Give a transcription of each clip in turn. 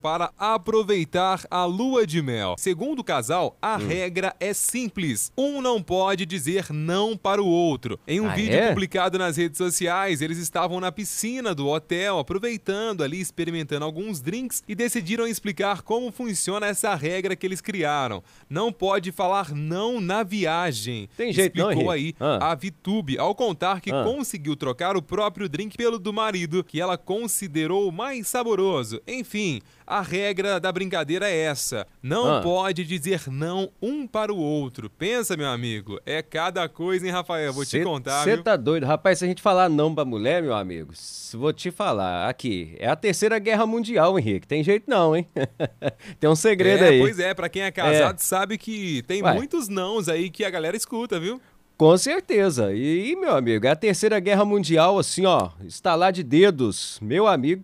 para aproveitar a lua de mel. Segundo o casal, a regra é simples. Um não pode dizer não para o outro. Em um vídeo publicado nas redes sociais, eles estavam na piscina do hotel, aproveitando ali, experimentando alguns drinks e decidiram explicar como funciona essa regra que eles criaram. Não pode falar não na viagem. Tem jeito não, explicou aí a Vitube, ao contar que conseguiu trocar o próprio drink pelo do marido, que ela considerou mais saboroso. Enfim, a regra da brincadeira é essa. Não pode dizer não um para o outro. Pensa, meu amigo, é cada coisa, hein, Rafael? Vou te contar, viu? Você tá doido. Rapaz, se a gente falar não pra mulher, meu amigo, vou te falar, aqui, é a Terceira Guerra Mundial, Henrique. Tem jeito não, hein? Tem um segredo aí. Pois é, pra quem é casado sabe que tem muitos nãos aí que a galera escuta, viu? Com certeza. E, meu amigo, é a Terceira Guerra Mundial, assim, ó, estalar de dedos. Meu amigo,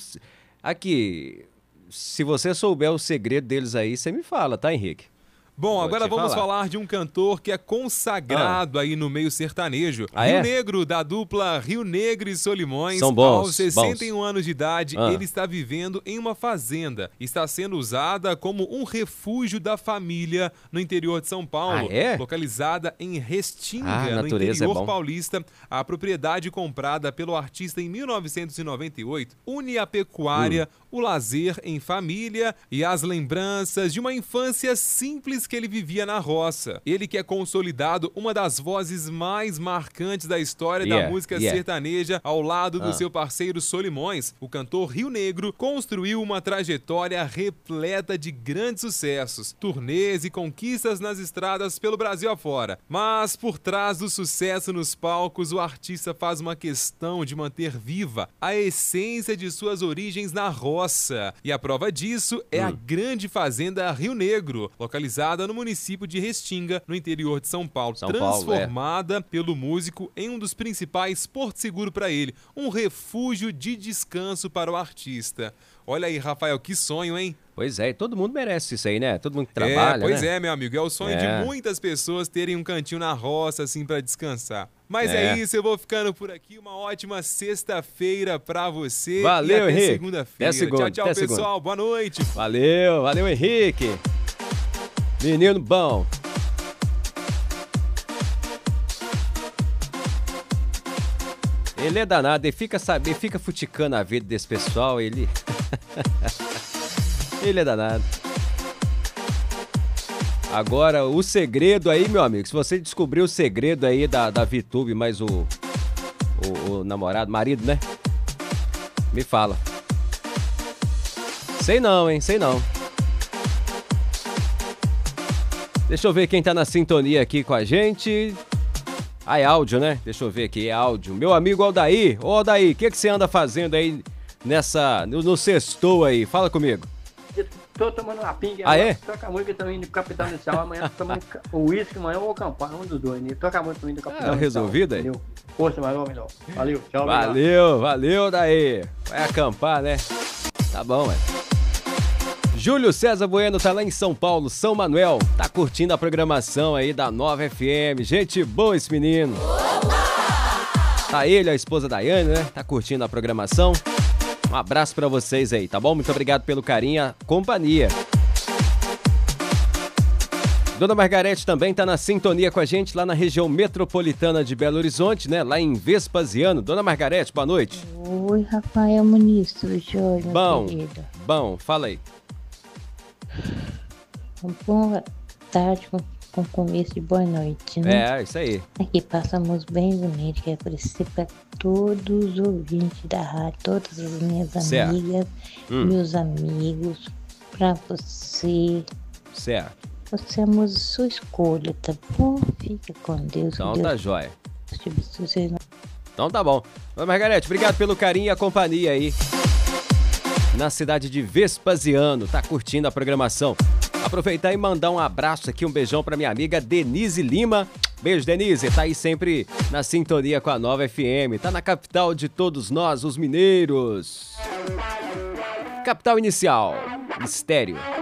aqui, se você souber o segredo deles aí, você me fala, tá, Henrique? Bom, agora vamos falar de um cantor que é consagrado aí no meio sertanejo. Rio Negro, da dupla Rio Negro e Solimões. São bons. Aos 61 anos de idade, ele está vivendo em uma fazenda. Está sendo usada como um refúgio da família no interior de São Paulo. Localizada em Restinga, no interior paulista. A propriedade comprada pelo artista em 1998 une a pecuária, o lazer em família e as lembranças de uma infância simples que ele vivia na roça. Ele que é consolidado uma das vozes mais marcantes da história da música sertaneja, ao lado do seu parceiro Solimões, o cantor Rio Negro construiu uma trajetória repleta de grandes sucessos, turnês e conquistas nas estradas pelo Brasil afora. Mas por trás do sucesso nos palcos, o artista faz uma questão de manter viva a essência de suas origens na roça. E a prova disso é a grande fazenda Rio Negro, localizada no município de Restinga, no interior de São Paulo, transformada pelo músico em um dos principais portos seguros para ele, um refúgio de descanso para o artista. Olha aí, Rafael, que sonho, hein? Pois é, todo mundo merece isso aí, né? Todo mundo que trabalha, Pois é, meu amigo, é o sonho de muitas pessoas terem um cantinho na roça, assim, para descansar. Mas é isso, eu vou ficando por aqui. Uma ótima sexta-feira pra você. Valeu, e até Henrique. segunda-feira. Tchau, pessoal. Boa noite. Valeu, Henrique. Menino bom. Ele é danado, ele fica futicando a vida desse pessoal, ele... Ele é danado. Agora, o segredo aí, meu amigo, se você descobrir o segredo aí da Vitube, mais o namorado, marido, né? Me fala. Sei não, hein? Sei não. Deixa eu ver quem tá na sintonia aqui com a gente. Ah, é áudio, né? Deixa eu ver aqui, é áudio. Meu amigo Aldair. Ô, Aldair, o que você anda fazendo aí no sextou aí? Fala comigo. Tô tomando uma pinga. Toca muito que estão indo pro Capital Inicial. Amanhã tô tomando o uísque, amanhã ou acampar, um dos dois. Né? Toca muito pra mim do Capital Inicial. Resolvido aí? Força, melhor. Valeu, tchau. Valeu, daí. Vai acampar, né? Tá bom, Júlio César Bueno tá lá em São Paulo, São Manuel. Tá curtindo a programação aí da Nova FM. Gente boa esse menino. Tá ele, a esposa Daiane, né? Tá curtindo a programação. Um abraço pra vocês aí, tá bom? Muito obrigado pelo carinho e a companhia. Dona Margarete também tá na sintonia com a gente lá na região metropolitana de Belo Horizonte, né? Lá em Vespasiano. Dona Margarete, boa noite. Oi, Rafael Muniz, tudo jóia, Bom, fala aí. Boa tarde com começo de boa noite, né? É, isso aí. Aqui passamos bem bonito, quero oferecer para todos os ouvintes da rádio, todas as minhas amigas, meus amigos, para você. Certo. Você é a sua escolha, tá bom? Fica com Deus. Então Deus tá jóia. te abençoe. Então tá bom. Dona Margarete, obrigado pelo carinho e a companhia aí. Na cidade de Vespasiano, tá curtindo a programação. Aproveitar e mandar um abraço aqui, um beijão pra minha amiga Denise Lima. Beijo, Denise, tá aí sempre na sintonia com a Nova FM. Tá na capital de todos nós, os mineiros. Capital Inicial, Mistério.